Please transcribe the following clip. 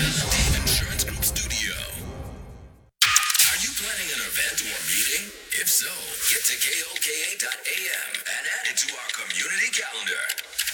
Steve Insurance Group Studio. Are you planning an event or meeting? If so, get to KOKA.am and add it to our community calendar.